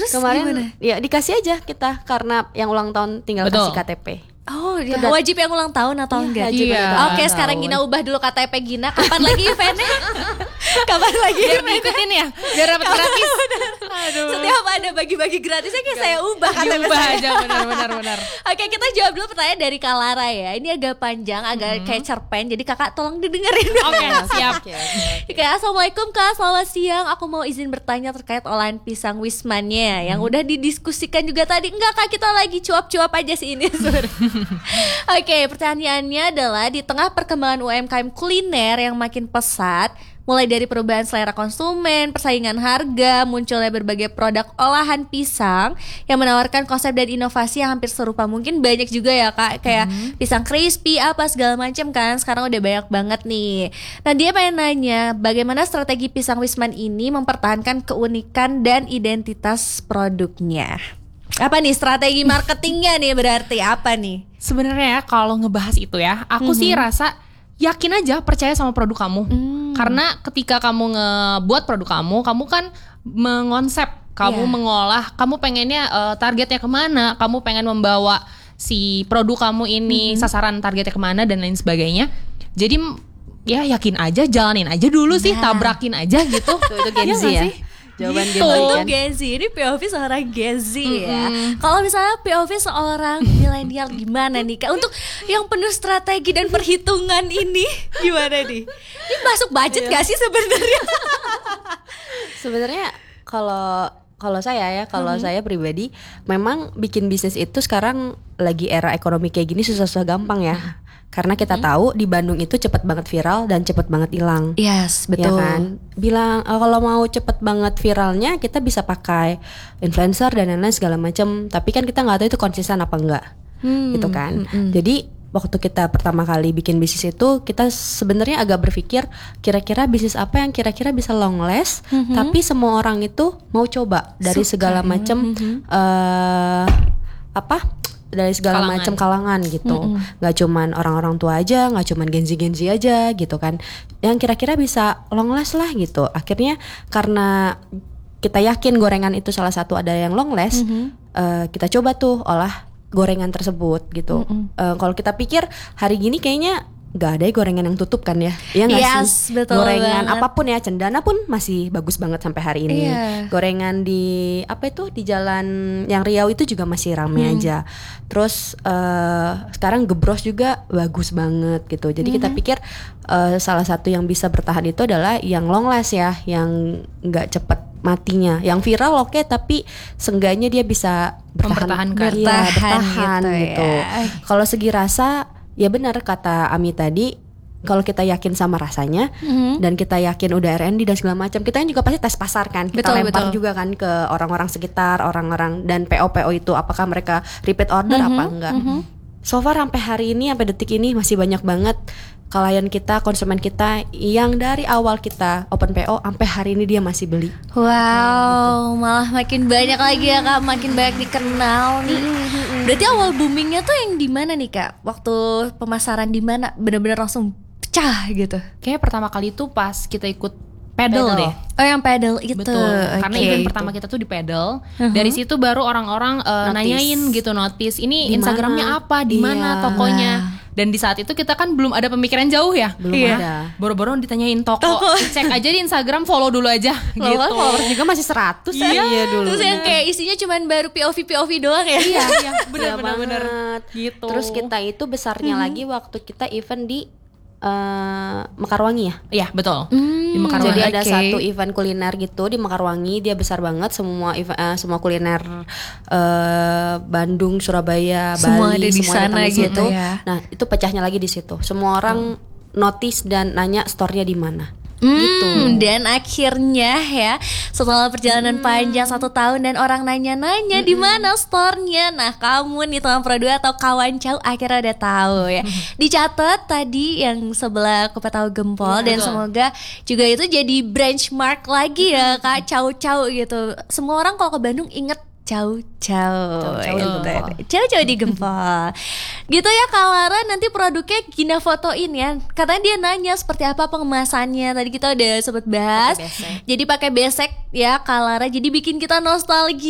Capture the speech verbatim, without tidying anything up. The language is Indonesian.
Terus kemarin gimana? Ya dikasih aja kita, karena yang ulang tahun tinggal Betul. kasih K T P. Oh, ya, Udah. wajib yang ulang tahun atau Iya, enggak? wajib Iya. yang ulang Oke, tahun. sekarang Gina ubah dulu K T P Gina. Kapan lagi eventnya? Kapan lagi Biar eventnya? diikutin ya, biar dapat gratis. Aduh. Setiap ada bagi-bagi gratisnya kayak saya ubah K T P Diubah saya. aja, benar-benar benar. Oke, kita jawab dulu pertanyaan dari Kak Lara ya. Ini agak panjang, agak kayak cerpen. Jadi kakak tolong didengerin. Oke, siap. Oke, oke. Oke, assalamualaikum Kak, selamat siang. Aku mau izin bertanya terkait olahan pisang Wismannya yang udah didiskusikan juga tadi. Enggak Kak, kita lagi cuap-cuap aja sih ini sebenarnya. Oke, pertanyaannya adalah di tengah perkembangan U M K M kuliner yang makin pesat, mulai dari perubahan selera konsumen, persaingan harga, munculnya berbagai produk olahan pisang yang menawarkan konsep dan inovasi yang hampir serupa. Mungkin banyak juga ya Kak, kayak hmm. pisang crispy apa segala macam kan. Sekarang udah banyak banget nih. Nah, dia pengen nanya, bagaimana strategi pisang Wisman ini mempertahankan keunikan dan identitas produknya? Apa nih strategi marketingnya nih, berarti apa nih? Sebenarnya kalau ngebahas itu ya, aku mm-hmm. sih rasa yakin aja, percaya sama produk kamu. Mm. Karena ketika kamu ngebuat produk kamu, kamu kan mengonsep, kamu yeah. mengolah, kamu pengennya uh, targetnya kemana, kamu pengen membawa si produk kamu ini mm-hmm. sasaran targetnya kemana dan lain sebagainya. Jadi ya yakin aja, jalanin aja dulu nah. sih, tabrakin aja gitu. Tuh, itu Gen Z ya. Jawaban gitu. Gen Z Itu kan. Gen Z, ini P O V seorang Gen Z mm-hmm. ya. Kalau misalnya P O V seorang milenial gimana nih Kak? Untuk yang penuh strategi dan perhitungan ini gimana nih? Ini masuk budget gak sih sebenarnya? Sebenarnya kalau kalau saya ya, kalau Mm-hmm. saya pribadi memang bikin bisnis itu sekarang lagi era ekonomi kayak gini susah-susah gampang ya. Karena kita hmm. tahu di Bandung itu cepet banget viral dan cepet banget hilang. Yes, betul. Ya kan? Bilang uh, kalau mau cepet banget viralnya kita bisa pakai influencer dan lain-lain segala macam. Tapi kan kita nggak tahu itu konsisten apa enggak, hmm. gitu kan. Hmm. Jadi waktu kita pertama kali bikin bisnis itu kita sebenarnya agak berpikir kira-kira bisnis apa yang kira-kira bisa long last, hmm. tapi semua orang itu mau coba dari Suka. segala macam hmm. uh, apa? dari segala macam kalangan gitu, mm-hmm. nggak cuman orang-orang tua aja, nggak cuman Gen Z Gen Z aja gitu kan, yang kira-kira bisa long last lah gitu. Akhirnya karena kita yakin gorengan itu salah satu ada yang long last, mm-hmm. uh, kita coba tuh olah gorengan tersebut gitu. Mm-hmm. Uh, kalau kita pikir hari gini kayaknya nggak ada ya gorengan yang tutup kan ya, ya nggak yes, sih? Betul Gorengan banget. Apapun ya, cendana pun masih bagus banget sampai hari ini. Yeah. Gorengan di apa itu di jalan yang Riau itu juga masih rame hmm. aja. Terus uh, sekarang gebros juga bagus banget gitu. Jadi hmm. kita pikir uh, salah satu yang bisa bertahan itu adalah yang long last ya, yang nggak cepet matinya. Yang viral oke, okay, tapi seenggaknya dia bisa bertahan, bertahan, ya, bertahan gitu. gitu. Ya. Kalau segi rasa ya benar kata Ami tadi, kalau kita yakin sama rasanya mm-hmm. dan kita yakin udah R and D dan segala macam, kita kan juga pasti tes pasar kan, kita betul, lempar betul. juga kan ke orang-orang sekitar, orang-orang dan P O P O itu apakah mereka repeat order mm-hmm. apa enggak. Mm-hmm. So far sampai hari ini, sampai detik ini masih banyak banget klien kita, konsumen kita yang dari awal kita open P O sampai hari ini dia masih beli. Wow, gitu. Malah makin banyak lagi ya Kak, makin banyak dikenal nih. Mm-hmm. Berarti awal boomingnya tuh yang di mana nih Kak? Waktu pemasaran di mana? Benar-benar langsung pecah gitu. Kayaknya pertama kali itu pas kita ikut pedal, pedal. deh. Oh yang pedal itu. Betul. Okay. Karena event pertama kita tuh di pedal. Uh-huh. Dari situ baru orang-orang uh, nanyain gitu, notice ini dimana? Instagramnya apa, di mana iya. tokonya. Dan di saat itu kita kan belum ada pemikiran jauh ya. Belum iya. ada. Baru-baru ditanyain toko. toko. Cek aja di Instagram, follow dulu aja. Gitu. Followers juga masih seratus ya. Iya dulu. Terus yang kayak isinya cuman baru P O V P O V doang ya. Iya, iya. Benar-benar gitu. Terus kita itu besarnya hmm. lagi waktu kita event di Uh, Mekarwangi ya? Iya betul. Hmm, di Mekarwangi. Jadi ada okay. satu event kuliner gitu di Mekarwangi, dia besar banget, semua event, uh, semua kuliner uh, Bandung, Surabaya, semua Bali, ada di semua sana di gitu situ. ya. Nah itu pecahnya lagi di situ. Semua orang hmm. notice dan nanya store-nya di mana. Hmm, gitu. Dan akhirnya ya setelah perjalanan hmm. panjang satu tahun dan orang nanya-nanya hmm. di mana store-nya. Nah kamu nih teman Pro dua atau kawan Cau akhirnya udah tahu ya. Dicatat tadi yang sebelah Kupat Tahu Gempol ya, dan betul. Semoga juga itu jadi benchmark lagi ya Kak Cau Cau gitu. Semua orang kalau ke Bandung inget Cau Cau Cau Cau di Gempol. Gitu ya Kak Lara, nanti produknya Gina fotoin ya. Katanya dia nanya seperti apa pengemasannya. Tadi kita udah sempat bahas. Pake Jadi pakai besek ya Kak Lara. Jadi bikin kita nostalgia.